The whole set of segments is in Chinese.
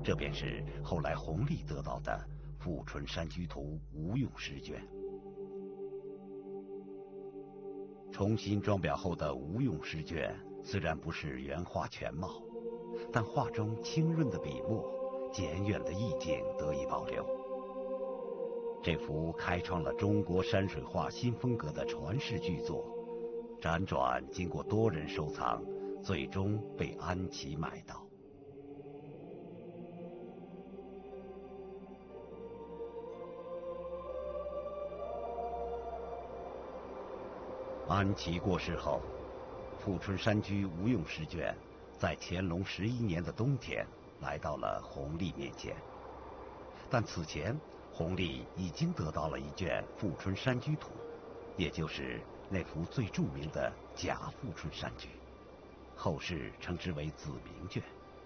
这便是后来弘历得到的《富春山居图》吴用诗卷。重新装裱后的吴用诗卷虽然不是原画全貌，但画中清润的笔墨、简远的意境得以保留。这幅开创了中国山水画新风格的传世巨作，辗转经过多人收藏，最终被安琪买到。安琪过世后，富春山居吴用诗卷在乾隆11年的冬天来到了弘历面前，但此前弘历已经得到了一卷《富春山居图》，也就是那幅最著名的假富春山居，后世称之为子明卷。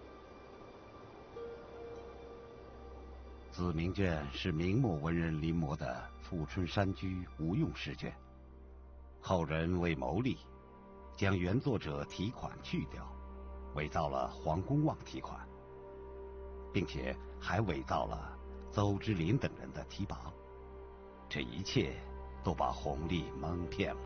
子明卷是明末文人临摹的富春山居吴用诗卷，后人为牟利，将原作者题款去掉，伪造了黄公望题款，并且还伪造了邹之林等人的题跋，这一切都把弘历蒙骗了。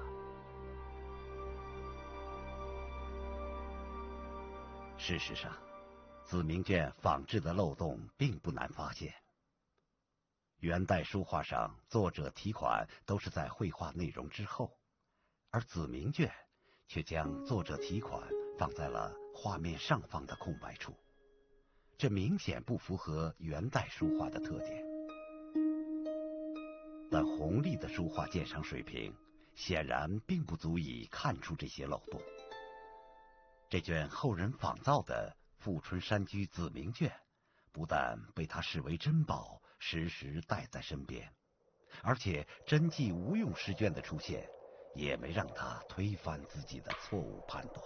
事实上，子明卷仿制的漏洞并不难发现。元代书画上作者题款都是在绘画内容之后，而子明卷却将作者题款放在了画面上方的空白处，这明显不符合元代书画的特点。但弘历的书画鉴赏水平显然并不足以看出这些漏洞。这卷后人仿造的富春山居子明卷，不但被他视为珍宝，时时带在身边，而且真迹吴用诗卷的出现，也没让他推翻自己的错误判断。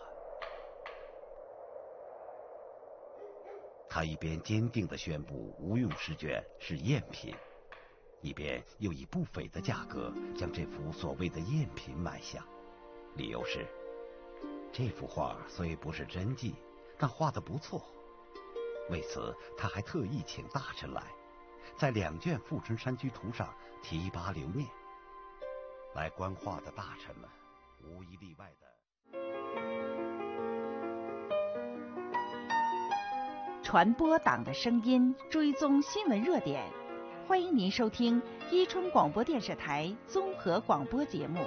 他一边坚定地宣布吴用诗卷是赝品，一边又以不菲的价格将这幅所谓的赝品买下，理由是这幅画虽不是真迹，但画得不错。为此他还特意请大臣来，在2卷《富春山居图》上题跋留念。来观画的大臣们无一例外的传播党的声音，追踪新闻热点，欢迎您收听伊春广播电视台综合广播节目。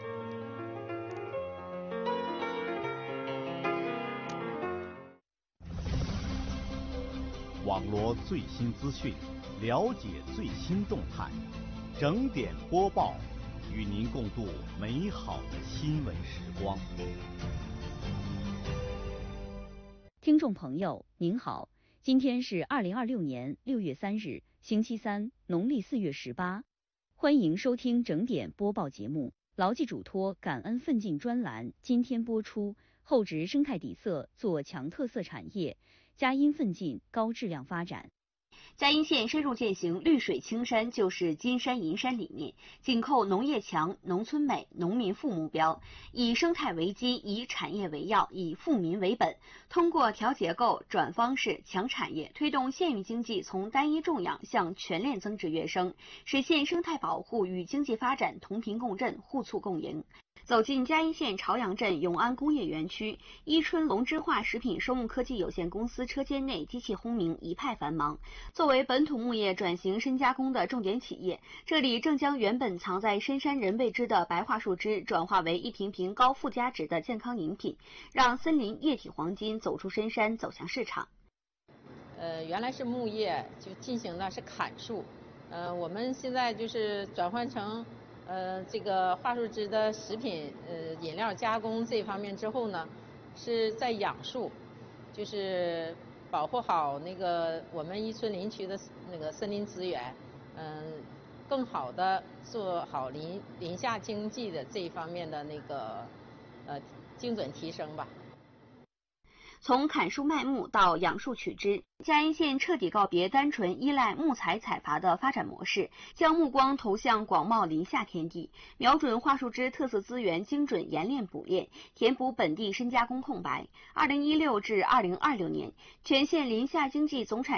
网罗最新资讯，了解最新动态，整点播报，与您共度美好的新闻时光。 听众朋友您好，今天是2026年6月3日，星期三，农历4月18，欢迎收听整点播报节目。牢记嘱托，感恩奋进专栏今天播出，厚植生态底色，做强特色产业，佳音奋进，高质量发展。 嘉荫县深入践行绿水青山就是金山银山理念，紧扣农业强、农村美、农民富目标，以生态为基，以产业为要，以富民为本，通过调结构、转方式、强产业，推动县域经济从单一种养向全链增值跃升，实现生态保护与经济发展同频共振、互促共赢。走进嘉荫县朝阳镇永安工业园区，伊春龙之化食品生物科技有限公司车间内机器轰鸣，一派繁忙。作为本土牧业转型深加工的重点企业，这里正将原本藏在深山人未知的白桦树枝转化为一瓶瓶高附加值的健康饮品，让森林液体黄金走出深山，走向市场。 原来是牧业，就进行的是砍树，我们现在就是转换成这个桦树枝的食品饮料加工这方面之后呢，是在养树，就是保护好那个我们伊春林区的那个森林资源，更好的做好林下经济的这一方面的那个精准提升吧。 从砍树卖木到养树取枝，嘉荫县彻底告别单纯依赖木材采伐的发展模式，将目光投向广袤林下天地，瞄准桦树枝特色资源，精准冶炼补炼，填补本地深加工空白。2016至2026年，全县林下经济总产